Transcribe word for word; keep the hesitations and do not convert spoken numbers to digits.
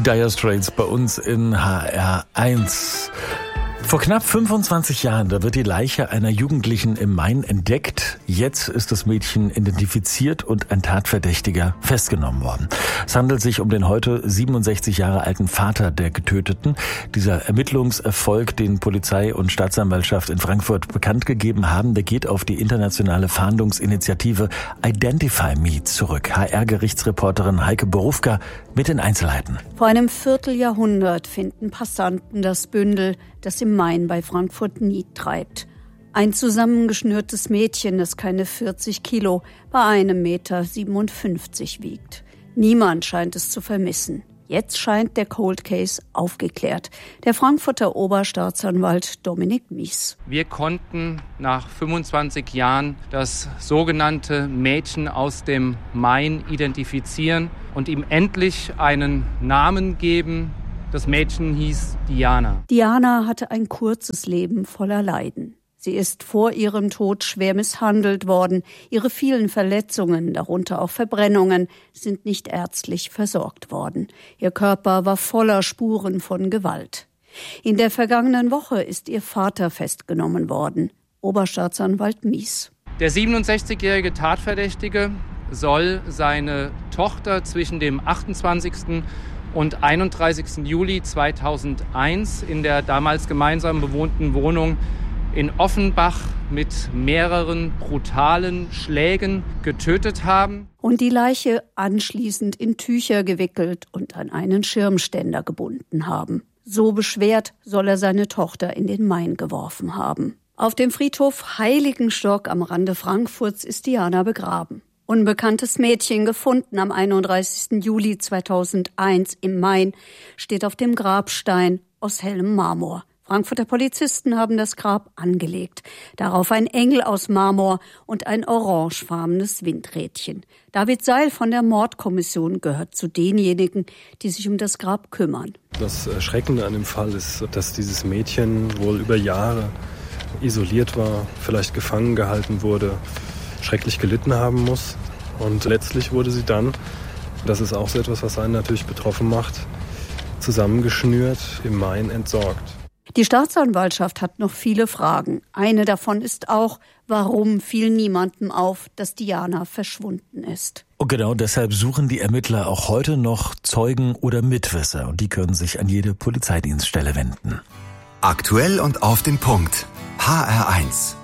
Dire Straits bei uns in H R eins. Vor knapp fünfundzwanzig Jahren, da wird die Leiche einer Jugendlichen im Main entdeckt. Jetzt ist das Mädchen identifiziert und ein Tatverdächtiger festgenommen worden. Es handelt sich um den heute siebenundsechzig Jahre alten Vater der Getöteten. Dieser Ermittlungserfolg, den Polizei und Staatsanwaltschaft in Frankfurt bekannt gegeben haben, der geht auf die internationale Fahndungsinitiative Identify Me zurück. H R-Gerichtsreporterin Heike Borufka mit den Einzelheiten. Vor einem Vierteljahrhundert finden Passanten das Bündel, das im Main bei Frankfurt Nied treibt. Ein zusammengeschnürtes Mädchen, das keine vierzig Kilo bei einem Meter siebenundfünfzig wiegt. Niemand scheint es zu vermissen. Jetzt scheint der Cold Case aufgeklärt. Der Frankfurter Oberstaatsanwalt Dominik Mies. Wir konnten nach fünfundzwanzig Jahren das sogenannte Mädchen aus dem Main identifizieren und ihm endlich einen Namen geben. Das Mädchen hieß Diana. Diana hatte ein kurzes Leben voller Leiden. Sie ist vor ihrem Tod schwer misshandelt worden. Ihre vielen Verletzungen, darunter auch Verbrennungen, sind nicht ärztlich versorgt worden. Ihr Körper war voller Spuren von Gewalt. In der vergangenen Woche ist ihr Vater festgenommen worden. Oberstaatsanwalt Mies. Der siebenundsechzigjährige Tatverdächtige soll seine Tochter zwischen dem achtundzwanzigsten und einunddreißigsten Juli zweitausendeins in der damals gemeinsam bewohnten Wohnung in Offenbach mit mehreren brutalen Schlägen getötet haben. Und die Leiche anschließend in Tücher gewickelt und an einen Schirmständer gebunden haben. So beschwert soll er seine Tochter in den Main geworfen haben. Auf dem Friedhof Heiligenstock am Rande Frankfurts ist Diana begraben. Unbekanntes Mädchen gefunden am einunddreißigsten Juli zweitausendeins im Main, steht auf dem Grabstein aus hellem Marmor. Frankfurter Polizisten haben das Grab angelegt. Darauf ein Engel aus Marmor und ein orangefarbenes Windrädchen. David Seil von der Mordkommission gehört zu denjenigen, die sich um das Grab kümmern. Das Erschreckende an dem Fall ist, dass dieses Mädchen wohl über Jahre isoliert war, vielleicht gefangen gehalten wurde, schrecklich gelitten haben muss. Und letztlich wurde sie dann, das ist auch so etwas, was einen natürlich betroffen macht, zusammengeschnürt, im Main entsorgt. Die Staatsanwaltschaft hat noch viele Fragen. Eine davon ist auch, warum fiel niemandem auf, dass Diana verschwunden ist. Und genau deshalb suchen die Ermittler auch heute noch Zeugen oder Mitwisser. Und die können sich an jede Polizeidienststelle wenden. Aktuell und auf den Punkt. H R eins.